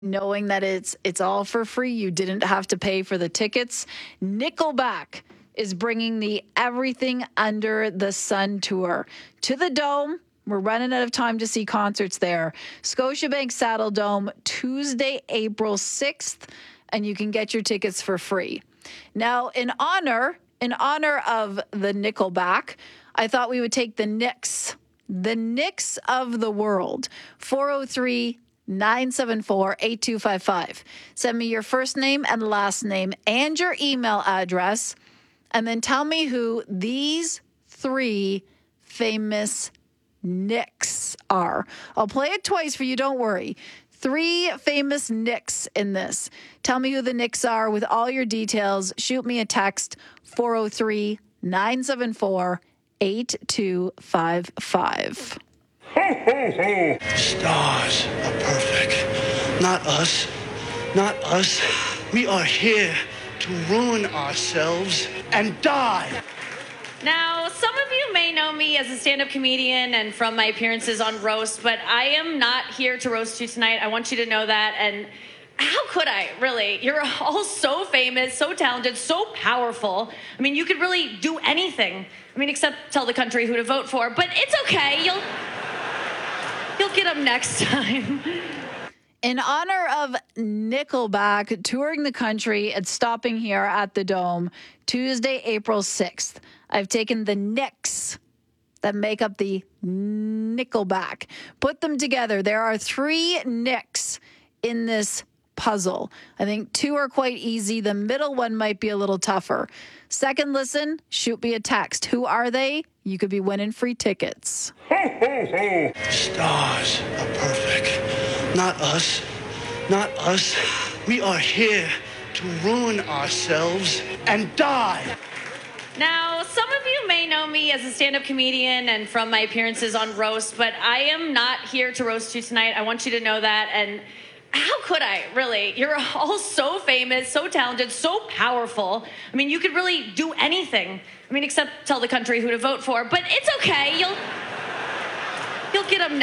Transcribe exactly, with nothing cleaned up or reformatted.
knowing that it's it's all for free. You didn't have to pay for the tickets. Nickelback is bringing the Everything Under the Sun tour to the Dome. We're running out of time to see concerts there. Scotiabank Saddle Dome, Tuesday, April sixth, and you can get your tickets for free. Now, in honor, in honor of the Nickelback, I thought we would take the Knicks, the Knicks of the world, four oh three, nine seven four, eight two five five. Send me your first name and last name and your email address, and then tell me who these three famous Knicks are. I'll play it twice for you, don't worry. Three famous Knicks in this. Tell me who the Knicks are with all your details. Shoot me a text, four oh three, nine seven four, eight two five five. Stars are perfect. Not us. Not us. We are here to ruin ourselves and die. Now, some of you may know me as a stand-up comedian and from my appearances on Roast, but I am not here to roast you tonight. I want you to know that. And how could I, really? You're all so famous, so talented, so powerful. I mean, you could really do anything. I mean, except tell the country who to vote for. But it's okay. You'll, you'll get them next time. In honor of Nickelback touring the country and stopping here at the Dome, Tuesday, April sixth, I've taken the Knicks that make up the Nickelback, put them together. There are three Knicks in this puzzle. I think two are quite easy. The middle one might be a little tougher. Second listen, shoot me a text. Who are they? You could be winning free tickets. Stars are perfect. Not us. Not us. We are here to ruin ourselves and die. Now, some of you may know me as a stand-up comedian and from my appearances on Roast, but I am not here to roast you tonight. I want you to know that. And how could I, really? You're all so famous, so talented, so powerful. I mean, you could really do anything. I mean, except tell the country who to vote for. But it's okay. You'll, you'll get them next.